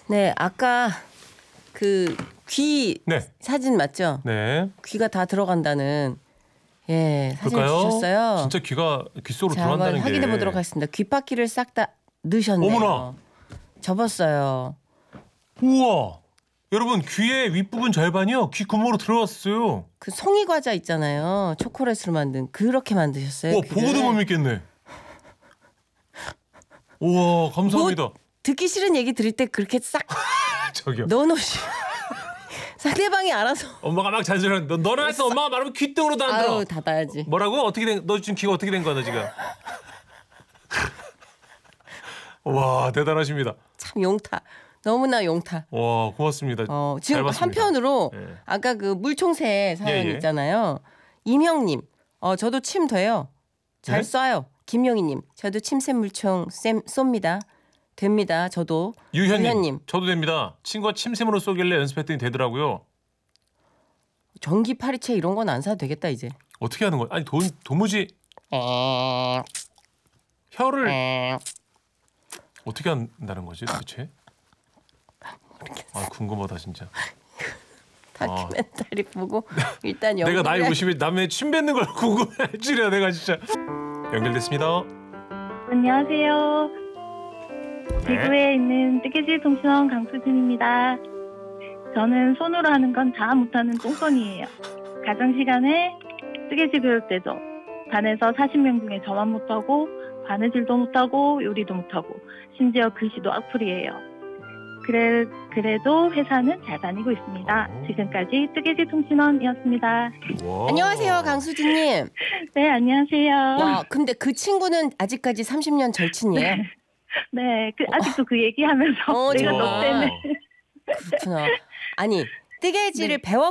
네, 아까 그 귀 네. 사진 맞죠? 네. 귀가 다 들어간다는 사진 볼까요? 주셨어요. 진짜 귀가 귀 속으로 자, 한번 들어간다는 게. 확인해 보도록 하겠습니다. 귓바퀴를 싹 다 넣으셨네요. 어머나. 접었어요. 우와. 여러분 귀의 윗부분 절반이요. 귀 구멍으로 들어갔어요. 그 송이 과자 있잖아요. 초콜릿으로 만든 그렇게 만드셨어요. 와 보고도 못 믿겠네. 우와 감사합니다. 뭐 듣기 싫은 얘기 들을 때 그렇게 싹 저기요. 넣어놓으시. 상대방이 알아서. 엄마가 막 잔소리하는 너는 할때 엄마가 말하면 귓등으로도 안 들어. 아유 닫아야지. 뭐라고? 어떻게 된? 너 지금 귀가 어떻게 된 거야 너 지금? 와 대단하십니다. 참 용타. 너무나 용타. 와 고맙습니다. 지금 잘 봤습니다. 한편으로 예. 아까 그 물총새 사연 예. 있잖아요. 임형님, 저도 침 돼요. 잘 네? 쏴요. 김용희님, 저도 침샘 물총 쏩니다. 됩니다. 저도. 유현님, 저도 됩니다. 친구가 침샘으로 쏘길래 연습했더니 되더라고요. 전기 파리채 이런 건 안 사도 되겠다 이제. 어떻게 하는 거야? 아니 도무지 혀를 어떻게 한다는 거지 도대체? 아 궁금하다 진짜. 다큐멘터리 보고 일단 내가 나이 50에 남의 침 뱉는 걸 궁금해 지려 내가 진짜. 연결됐습니다. 안녕하세요. 네. 대구에 있는 뜨개질 통신원 강수진입니다. 저는 손으로 하는 건 다 못하는 똥손이에요. 가정 시간에 뜨개질 교육되죠. 반에서 40명 중에 저만 못하고 바느질도 못하고 요리도 못하고 심지어 글씨도 악플이에요. 그래도 회사는 잘 다니고 있습니다. 지금까지 뜨개질 통신원이었습니다. 와. 안녕하세요 강수진님. 네, 안녕하세요. 와 근데 그 친구는 아직까지 30년 절친이에요? 네, 아직도 그 얘기하면서 내가 너 때문에. 그렇구나. 아니 뜨개질을 배워